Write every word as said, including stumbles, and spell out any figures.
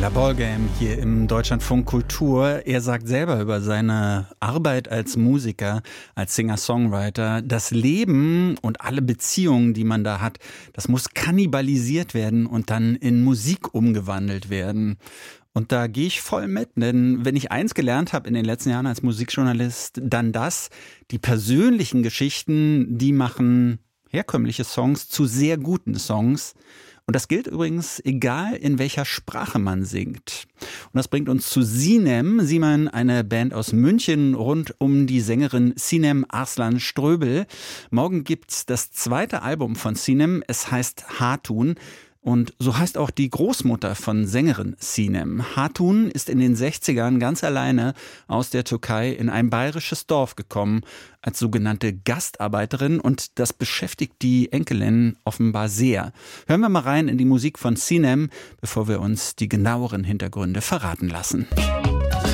Tyler Ballgame hier im Deutschlandfunk Kultur. Er sagt selber über seine Arbeit als Musiker, als Singer-Songwriter, das Leben und alle Beziehungen, die man da hat, das muss kannibalisiert werden und dann in Musik umgewandelt werden. Und da gehe ich voll mit, denn wenn ich eins gelernt habe in den letzten Jahren als Musikjournalist, dann das, die persönlichen Geschichten, die machen herkömmliche Songs zu sehr guten Songs. Und das gilt übrigens, egal in welcher Sprache man singt. Und das bringt uns zu Sinem. Sinem, eine Band aus München rund um die Sängerin Sinem Arslan Ströbel. Morgen gibt's das zweite Album von Sinem. Es heißt Hatun. Und so heißt auch die Großmutter von Sängerin Sinem. Hatun ist in den sechzigern ganz alleine aus der Türkei in ein bayerisches Dorf gekommen, als sogenannte Gastarbeiterin. Und das beschäftigt die Enkelin offenbar sehr. Hören wir mal rein in die Musik von Sinem, bevor wir uns die genaueren Hintergründe verraten lassen.